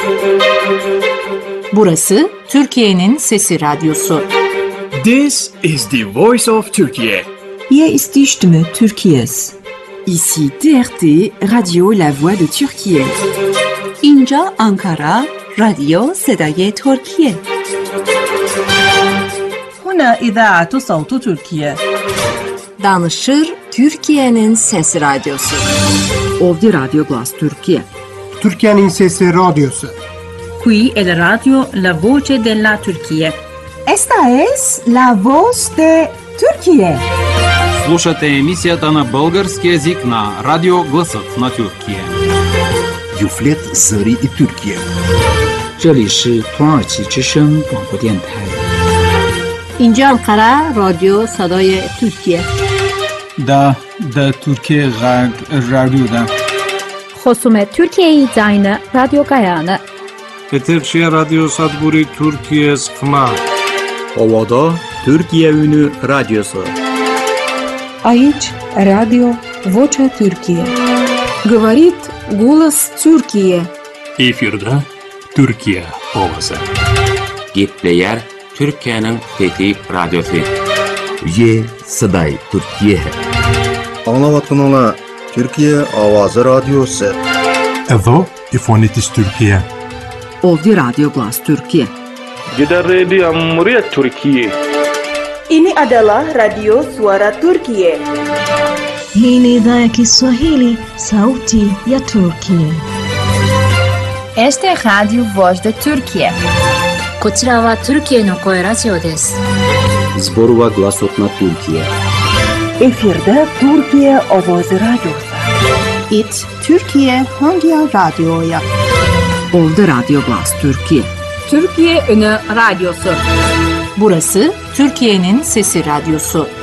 Burası Türkiye'nin Sesi Radyosu. This is the voice of Turkey. Hier ist die Stimme Türkiye's. Ici TRT, Radio La Voix de Türkiye. اینجا آنکارا، رادیو صدای ترکیه. هنا إذاعة صوت تركيا. Danışır Türkiye'nin Sesi Radyosu. Ovdje Radio Glas Türkiye. Türkiye'nin Sesi Radyosu. Qui è la radio La Voce della Turchia. Esta es la voz de Türkiye. Слушате емисията на български език на Радио Гласът на Türkiye. Юфлет Зари и Türkiye. 这里是土耳其之声广播电台。 اینجا Ankara رادیو صدای ترکیه. Da Türkiye Radyo'da. خصومت Türkiye Zayını Radyo Gayanı. Peterşehir Radyo Sadburi Türkiye Sıkma. Ovada Türkiye Ünü Radyosu. Aici Radio Vocea Türkiye. Говорит голос Türkiye. Efirde Türkiye Ovası. Gitleyer Türkiye'nin Fethi Radyosu. Ye Saday Türkiye. Anlavatın ola Türkiye Avazı Radyosu. Evo İfonitis Türkiye. Ovdje Radio Glas Türkiye. Gider Radio Cumhuriyet Türkiye. Ini adalah Radio Suara Turkiye. Hii ni idhaa ya Kiswahili, Sauti ya Turkiye. Este es Radio Voz de Turkiye. こちらはトルキエの声ラジオです。 Zborova Glasotna Türkiye. Efirde Türkiye Ovoz Radyosu. İt Türkiye hangi radyoya? Ovdje Radio Glas Türkiye. Türkiye Ünü Radyosu. Burası Türkiye'nin Sesi Radyosu.